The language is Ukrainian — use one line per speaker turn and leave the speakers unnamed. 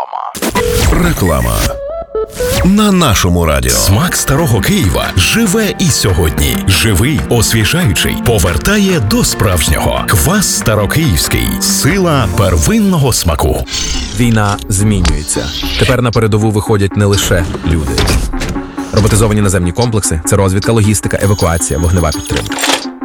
Реклама. На нашому радіо.
Смак старого Києва живе і сьогодні. Живий, освіжаючий, повертає до справжнього. Квас Старокиївський. Сила первинного смаку.
Війна змінюється. Тепер на передову виходять не лише люди. Роботизовані наземні комплекси – це розвідка, логістика, евакуація, вогнева підтримка.